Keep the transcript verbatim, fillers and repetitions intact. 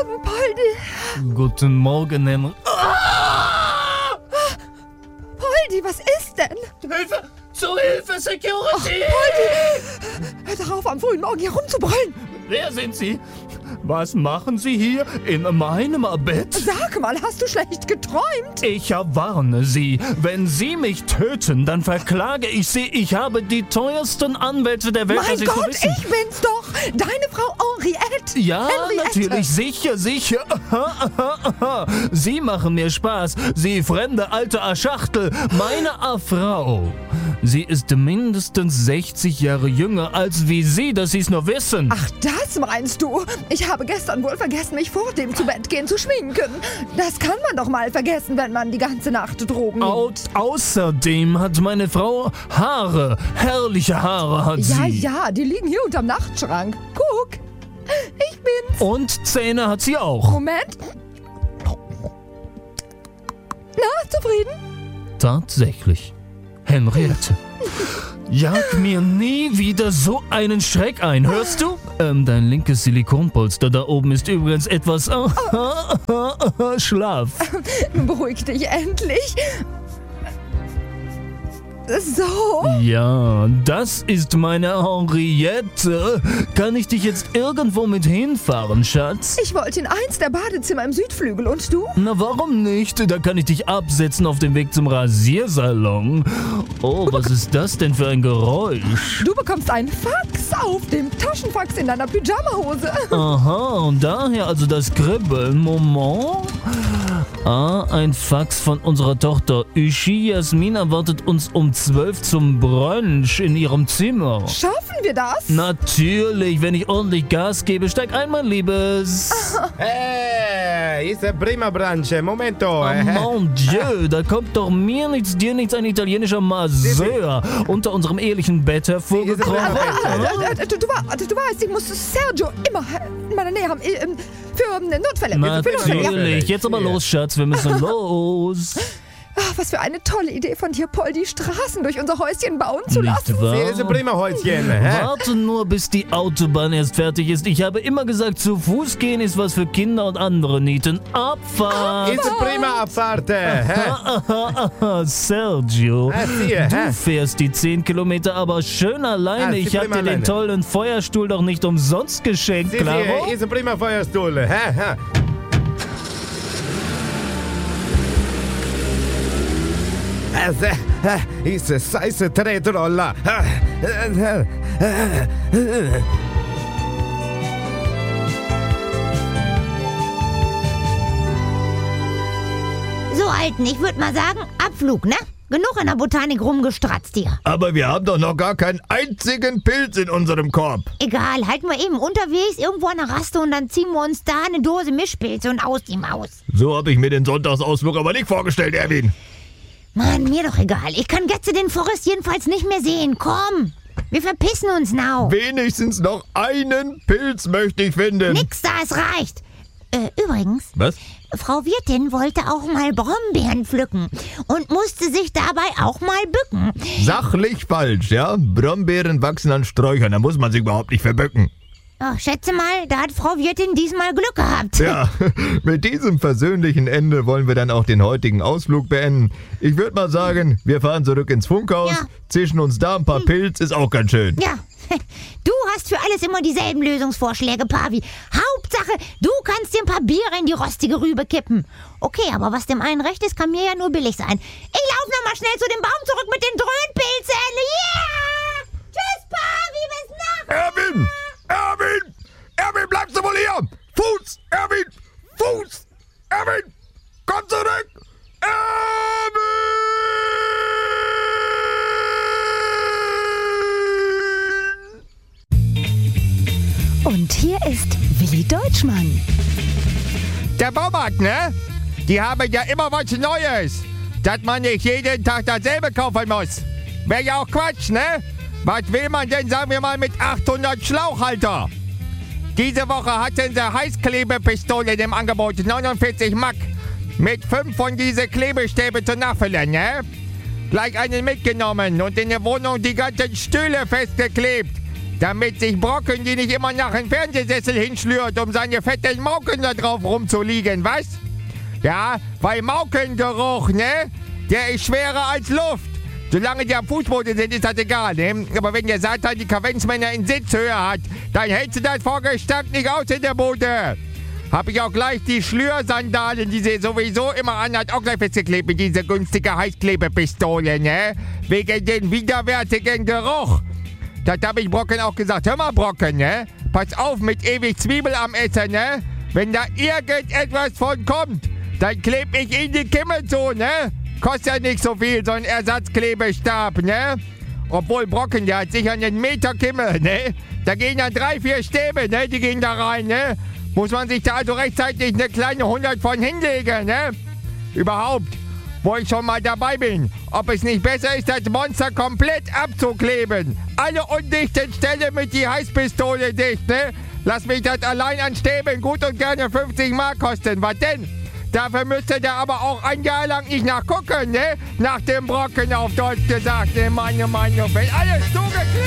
Morgen, Poldi. Guten Morgen, Henry. Ah! Poldi, was ist denn? Hilfe! Zu Hilfe, Security! Ach, Poldi! Hör doch auf, am frühen Morgen hier rumzubrüllen. Wer sind Sie? Was machen Sie hier in meinem Bett? Sag mal, hast du schlecht geträumt? Ich warne Sie, wenn Sie mich töten, dann verklage ich Sie. Ich habe die teuersten Anwälte der Welt. Mein Sie Gott, wissen. ich bin's doch! Deine Frau Henriette! Ja, Henriette. natürlich, sicher, sicher. Sie machen mir Spaß, Sie fremde alte Schachtel. Meine Frau, sie ist mindestens sechzig Jahre jünger als wie Sie, dass Sie es nur wissen. Ach, das meinst du? Ich habe gestern wohl vergessen, mich vor dem Zubettgehen zu schminken. Das kann man doch mal vergessen, wenn man die ganze Nacht Drogen nimmt. Au außerdem hat meine Frau Haare, herrliche Haare hat Ja, sie. ja, die liegen hier unterm Nachtschrank. Guck, ich bin's. Und Zähne hat sie auch. Moment. Na, zufrieden? Tatsächlich. Henriette, jag mir nie wieder so einen Schreck ein, hörst du? Ähm, dein linkes Silikonpolster da oben ist übrigens etwas schlaff. Beruhig dich endlich. So. Ja, das ist meine Henriette. Kann ich dich jetzt irgendwo mit hinfahren, Schatz? Ich wollte in eins der Badezimmer im Südflügel und du? Na, warum nicht? Da kann ich dich absetzen auf dem Weg zum Rasiersalon. Oh, was ist das denn für ein Geräusch? Du bekommst einen Fax auf dem Taschenfax in deiner Pyjamahose. Aha, und daher also das Kribbeln. Moment. Ah, ein Fax von unserer Tochter. Uschi Jasmin erwartet uns um zwölf zum Brunch in ihrem Zimmer. Schaffen wir das? Natürlich, wenn ich ordentlich Gas gebe. Steig ein, mein Liebes. Eh, ist der prima Branche. Momento. Oh, mon Dieu, da kommt doch mir nichts, dir nichts, ein italienischer Masseur unter unserem ehelichen Bett hervorgekommen. Äh, äh, du, du, du weißt, ich muss Sergio immer in meiner Nähe haben. äh, Für äh, Notfälle. Für Notfälle. Ja. Natürlich, jetzt aber los, Schatz, wir müssen los. Ach, was für eine tolle Idee von dir, Paul, die Straßen durch unser Häuschen bauen zu lassen. Nicht wahr? Ist ein prima Häuschen. hä? Warte nur, bis die Autobahn erst fertig ist. Ich habe immer gesagt, zu Fuß gehen ist was für Kinder und andere Nieten. Abfahrt! Ist ein prima Aparte. hä? Sergio, Ah, siehe, du hä? fährst die zehn Kilometer aber schön alleine. Ah, sie Ich habe prima dir den alleine. tollen Feuerstuhl doch nicht umsonst geschenkt, Sie, Claro? sie, ist ein prima Feuerstuhl. hä? hä? Also, äh, ist es scheiße Tretroller. So, Alten, ich würde mal sagen, Abflug, ne? Genug in der Botanik rumgestratzt hier. Aber wir haben doch noch gar keinen einzigen Pilz in unserem Korb. Egal, halten wir eben unterwegs irgendwo an der Raste und dann ziehen wir uns da eine Dose Mischpilze und aus die Maus. So habe ich mir den Sonntagsausflug aber nicht vorgestellt, Erwin. Mann, mir doch egal. Ich kann Getze den Forest jedenfalls nicht mehr sehen. Komm, wir verpissen uns now. Wenigstens noch einen Pilz möchte ich finden. Nix da, es reicht. Äh, übrigens, Was? Frau Wirtin wollte auch mal Brombeeren pflücken und musste sich dabei auch mal bücken. Sachlich falsch, ja? Brombeeren wachsen an Sträuchern, da muss man sich überhaupt nicht verbücken. Oh, schätze mal, da hat Frau Wirtin diesmal Glück gehabt. Ja, mit diesem versöhnlichen Ende wollen wir dann auch den heutigen Ausflug beenden. Ich würde mal sagen, wir fahren zurück ins Funkhaus, Ja. zischen uns da ein paar Pilz, ist auch ganz schön. Ja, du hast für alles immer dieselben Lösungsvorschläge, Pavi. Hauptsache, du kannst dir ein paar Biere in die rostige Rübe kippen. Okay, aber was dem einen recht ist, kann mir ja nur billig sein. Ich laufe nochmal schnell zu dem Baum zurück mit den Dröhnpilzen. Yeah! Tschüss, Pavi, bis nachher. Erwin! Erwin! Erwin, bleibst du wohl hier? Fuß! Erwin! Fuß! Erwin! Komm zurück! Erwin! Und hier ist Willi Deutschmann. Der Baumarkt, ne? Die haben ja immer was Neues. Dass man nicht jeden Tag dasselbe kaufen muss. Wäre ja auch Quatsch, ne? Was will man denn, sagen wir mal, mit achthundert Schlauchhalter? Diese Woche hatten sie Heißklebepistolen im Angebot, neunundvierzig Mark. Mit fünf von diese Klebestäbe zu Nachfüllen, ne? Gleich einen mitgenommen und in der Wohnung die ganzen Stühle festgeklebt. damit sich Brocken die nicht immer nach dem Fernsehsessel hinschlürt, um seine fetten Mauken da drauf rumzuliegen, was? Ja, weil Maukengeruch, ne? Der ist schwerer als Luft. Solange die am Fußboden sind, ist das egal, ne? Aber wenn der Satan die Kavenzmänner in Sitzhöhe hat, dann hältst du das vor Gestank nicht aus in der Bude. Hab ich auch gleich die Schlürsandalen, die sie sowieso immer anhat, auch gleich festgeklebt mit dieser günstigen Heißklebepistole, ne? Wegen den widerwärtigen Geruch. Das hab ich Brocken auch gesagt. Hör mal, Brocken, ne? Pass auf mit ewig Zwiebel am Essen, ne? Wenn da irgendetwas von kommt, dann kleb ich in die Kimme zu, ne? Kostet ja nicht so viel, so ein Ersatzklebestab, ne? Obwohl Brocken, der hat sicher einen Meter Kimme, ne? Da gehen dann drei, vier Stäbe, ne? Die gehen da rein, ne? Muss man sich da also rechtzeitig eine kleine hundert von hinlegen, ne? Überhaupt, wo ich schon mal dabei bin, ob es nicht besser ist, das Monster komplett abzukleben. Alle undichten Stellen mit die Heißpistole dicht, ne? Lass mich das allein an Stäben gut und gerne fünfzig Mark kosten. Was denn? Dafür müsste der aber auch ein Jahr lang nicht nachgucken, ne? Nach dem Brocken auf Deutsch gesagt, ne? Meine Meinung, wenn alles zugeklebt